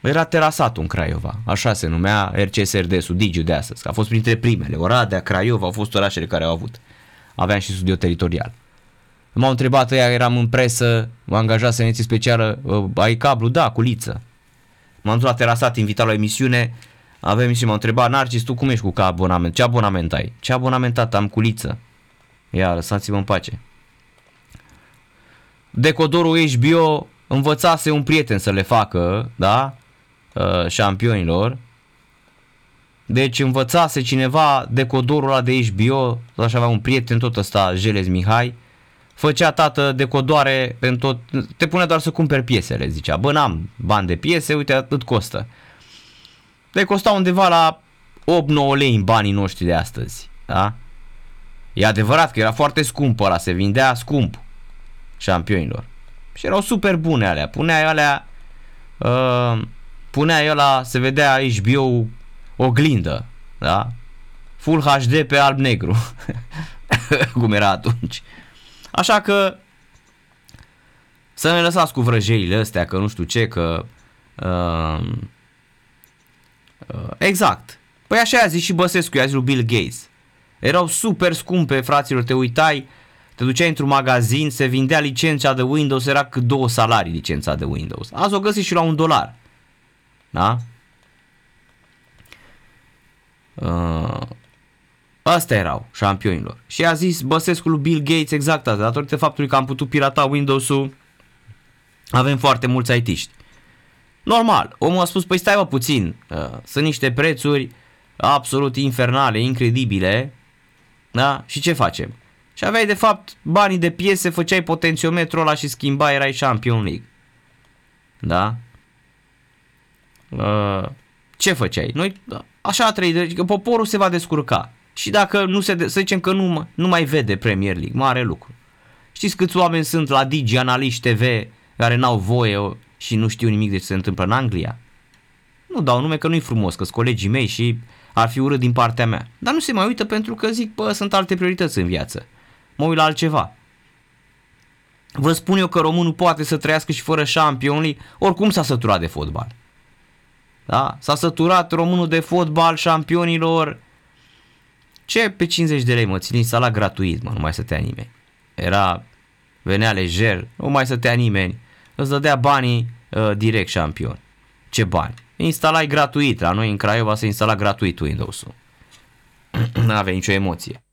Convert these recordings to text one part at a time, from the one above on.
Era Terasatul în Craiova, așa se numea RCSRD-ul, Digiu de astăzi. A fost printre primele. Oradea, Craiova au fost orașele care au avut. Aveam și studio teritorial. M-au întrebat ăia, eram în presă, m-am angajat selecție specială, ai cablu? Da, cu liță. M-am dus la Terasat, invitat la emisiune, avem emisiune, m-au întrebat, Narcis, tu cum ești cu abonament? Ce abonament ai? Ce abonament am cu liță? Ia, lăsați-mă în pace. Decodorul HBO învățase un prieten să le facă, da? Șampionilor. Deci învățase cineva decodorul ăla de HBO, așa avea un prieten tot ăsta, Jelez Mihai, făcea tată decodoare pentru tot, te pune doar să cumperi piesele, zicea, bă, n-am bani de piese, uite atât costă. Le costa undeva la 8-9 lei în banii noștri de astăzi, da? E adevărat că era foarte scump ăla, se vindea scump Șampionilor. Și erau super bune alea, punea ăla, se vedea HBO oglindă, da? Full HD pe alb-negru, cum era atunci. Așa că să ne lăsați cu vrăjeile astea, că nu știu ce, că exact. Păi așa a zis și Băsescu, i-a zis lui Bill Gates. Erau super scumpe, fraților, te uitai, te duceai într-un magazin, se vindea licența de Windows, era cât 2 salarii licența de Windows. Azi o găsiți și la $1. Da? Astea erau Șampionilor. Și a zis Băsescu lui Bill Gates exact asta, datorită faptului că am putut pirata Windows-ul, avem foarte mulți IT-ști. Normal, omul a spus, păi stai mă puțin, sunt niște prețuri absolut infernale, incredibile, da? Și ce facem? Și aveai de fapt banii de piese, făceai potențiometrul ăla și schimbai, erai Champion League. Da? Ce făceai? Noi așa a trăit, că poporul se va descurca. Și dacă nu să zicem că nu mai vede Premier League, mare lucru. Știți câți oameni sunt la Digi, analiști TV, care n-au voie și nu știu nimic de ce se întâmplă în Anglia? Nu dau nume că nu-i frumos, că sunt colegii mei și ar fi urât din partea mea. Dar nu se mai uită pentru că zic, bă, sunt alte priorități în viață. Mă uit la altceva. Vă spun eu că românul poate să trăiască și fără Champions League, oricum s-a săturat de fotbal. Da? S-a săturat românul de fotbal, Șampionilor. Ce pe 50 de lei, mă, țin instalat gratuit, mă, nu mai stătea nimeni. Venea lejer, nu mai stătea nimeni. Îți dădea banii direct Șampion. Ce bani? Instalai gratuit, la noi în Craiova se instala gratuit Windows-ul. Nu avea nicio emoție.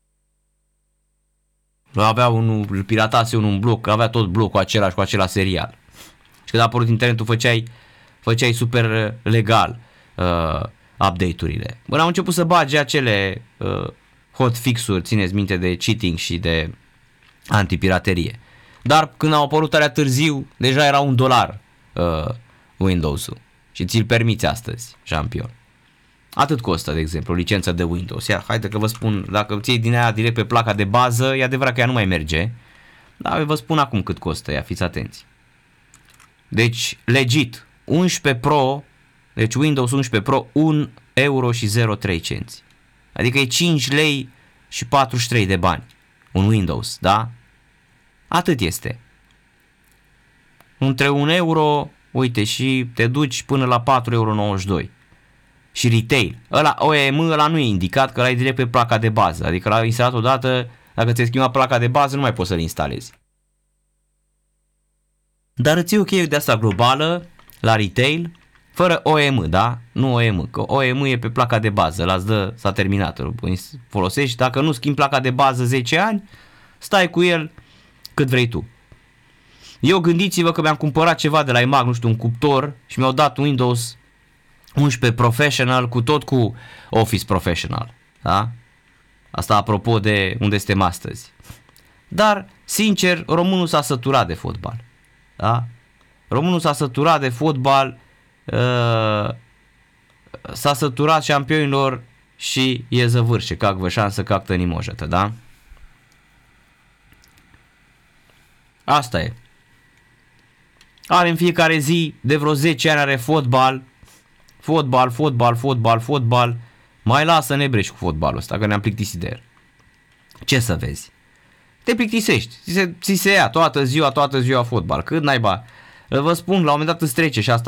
Avea îl piratase unul un bloc, avea tot blocul același cu acela serial. Și când a apărut internetul făceai super legal update-urile. Bă, am început să bage acele hotfix-uri, țineți minte, de cheating și de antipiraterie. Dar când au apărut alea târziu, deja era $1 Windows-ul. Și ți-l permiți astăzi, Champion. Atât costă, de exemplu, licența de Windows. Iar haide că vă spun, dacă ți iei din aia direct pe placa de bază, e adevărat că ea nu mai merge. Dar vă spun acum cât costă ea, fiți atenți. Deci, legit, 11 Pro, deci Windows 11 Pro, €1,03. Adică e 5 lei și 43 de bani. Un Windows, da? Atât este. Între €1, uite, și te duci până la €4,92. Și retail. Ăla, OEM, ăla nu e indicat, că ăla e direct pe placa de bază. Adică l-a instalat odată, dacă ți-ai schimbat placa de bază, nu mai poți să-l instalezi. Dar îți e o cheie de asta globală, la retail, fără OEM, da? Nu OEM, că OEM e pe placa de bază, l-ați dă, s-a terminat, îl folosești. Dacă nu schimbi placa de bază 10 ani, stai cu el cât vrei tu. Eu gândiți-vă că mi-am cumpărat ceva de la EMAG, nu știu, un cuptor și mi-au dat Windows 11 Professional cu tot cu Office Professional, da? Asta apropo de unde suntem astăzi. Dar, sincer, românul s-a săturat de fotbal, da? Românul s-a săturat de fotbal, s-a săturat Șampionilor și e zăvârșe, как vă șansă, как-то не можете, da? Asta e. Are în fiecare zi, de vreo 10 ani are fotbal. Mai lasă nebrești cu fotbalul ăsta, că ne-am plictisit de el. Ce să vezi? Te plictisești, ți se ia toată ziua fotbal. Cât naiba? Vă spun, la un moment dat îți trece și asta